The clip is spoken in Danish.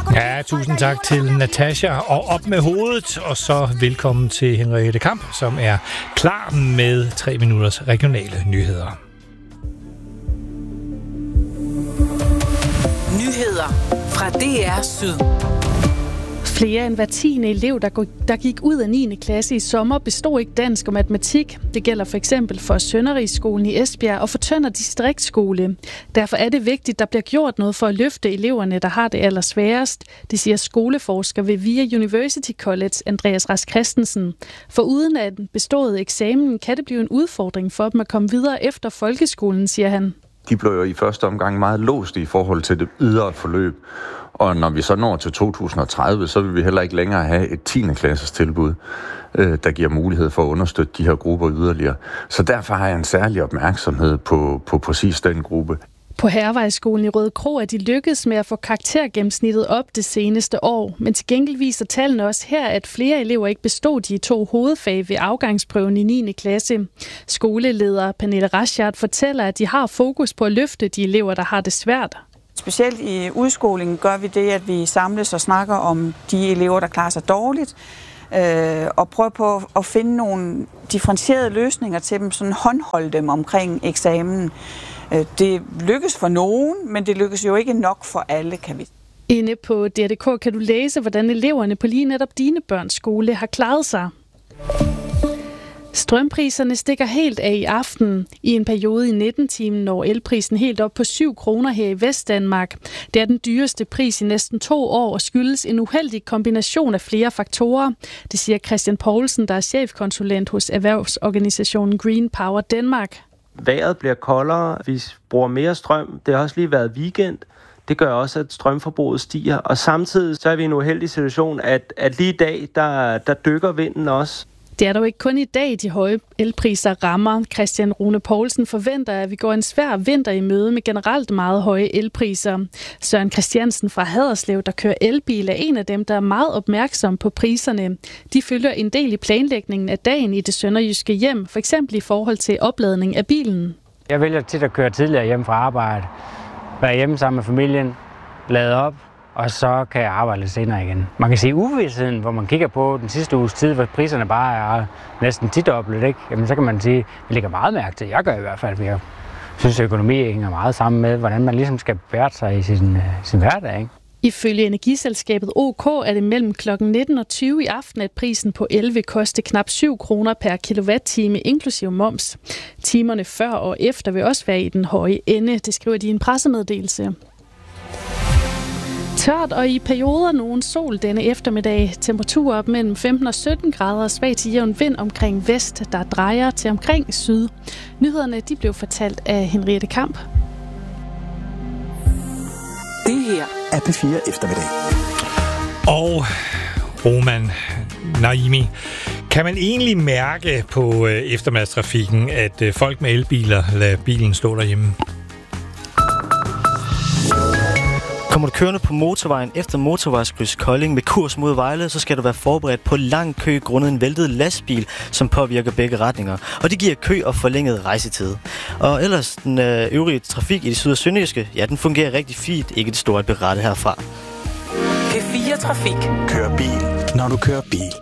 Ja, tusind tak til Natasha. Og op med hovedet, og så velkommen til Henriette Kamp, som er klar med 3 minutters regionale nyheder. Nyheder fra DR Syd. Flere end hver 10. elev, der gik ud af 9. klasse i sommer, bestod ikke dansk og matematik. Det gælder for eksempel for Sønderrigsskolen i Esbjerg og for Tønder Distriktsskole. Derfor er det vigtigt, at der bliver gjort noget for at løfte eleverne, der har det allersværest. Det siger skoleforsker ved VIA University College, Andreas Rask Christensen. For uden at den beståede eksamen, kan det blive en udfordring for dem at komme videre efter folkeskolen, siger han. De blev jo i første omgang meget låst i forhold til det ydre forløb. Og når vi så når til 2030, så vil vi heller ikke længere have et 10. klasses tilbud, der giver mulighed for at understøtte de her grupper yderligere. Så derfor har jeg en særlig opmærksomhed på præcis den gruppe. På Hervejsskolen i Rødekro er de lykkedes med at få karaktergennemsnittet op det seneste år. Men til gengæld viser tallene også her, at flere elever ikke bestod de 2 hovedfag ved afgangsprøven i 9. klasse. Skoleleder Pernille Raschard fortæller, at de har fokus på at løfte de elever, der har det svært. Specielt i udskolingen gør vi det, at vi samles og snakker om de elever, der klarer sig dårligt, og prøver på at finde nogle differentierede løsninger til dem, sådan håndholde dem omkring eksamen. Det lykkes for nogen, men det lykkes jo ikke nok for alle, kan vi. Inde på DR.dk kan du læse, hvordan eleverne på lige netop dine børns skole har klaret sig. Strømpriserne stikker helt af i aften. I en periode i 19-timen når elprisen helt op på 7 kroner her i Vestdanmark. Det er den dyreste pris i næsten 2 år og skyldes en uheldig kombination af flere faktorer. Det siger Christian Poulsen, der er chefkonsulent hos erhvervsorganisationen Green Power Danmark. Vejret bliver koldere, vi bruger mere strøm. Det har også lige været weekend. Det gør også, at strømforbruget stiger. Og samtidig så er vi i en uheldig situation, at lige i dag, der dykker vinden også. Det er dog ikke kun i dag, de høje elpriser rammer. Christian Rune Poulsen forventer, at vi går en svær vinter i møde med generelt meget høje elpriser. Søren Christiansen fra Haderslev, der kører elbil, er en af dem, der er meget opmærksom på priserne. De følger en del i planlægningen af dagen i det sønderjyske hjem, for eksempel i forhold til opladning af bilen. Jeg vælger tit at køre tidligere hjem fra arbejde, være hjemme sammen med familien, lade op, og så kan jeg arbejde lidt senere igen. Man kan sige uvidstheden, hvor man kigger på den sidste uges tid, hvor priserne bare er næsten tidoblet, ikke? Jamen, så kan man sige, at vi lægger meget mærke til. Jeg gør i hvert fald, for jeg synes, at økonomi hænger meget sammen med, hvordan man ligesom skal bære sig i sin hverdag, ikke? Ifølge energiselskabet OK er det mellem kl. 19 og 20 i aften, at prisen på el vil koste knap 7 kroner per kilowatt-time, inklusive moms. Timerne før og efter vil også være i den høje ende, det skriver de i en pressemeddelelse. Tørt og i perioder nogen sol denne eftermiddag. Temperaturer op mellem 15 og 17 grader og svag til jævn vind omkring vest, der drejer til omkring syd. Nyhederne de blev fortalt af Henriette Kamp. Det her er P4 eftermiddag. Og Roman Naimi, kan man egentlig mærke på eftermiddagstrafikken, at folk med elbiler lader bilen stå derhjemme? Kommer du kørende på motorvejen efter motorvejskryds Kolding med kurs mod Vejle, så skal du være forberedt på lang kø grundet en væltet lastbil, som påvirker begge retninger. Og det giver kø og forlænget rejsetid. Og ellers den øvrige trafik i det syd- og sønderjyske, ja, den fungerer rigtig fint. Ikke det store at berette herfra. P4 Trafik. Kør bil, når du kører bil.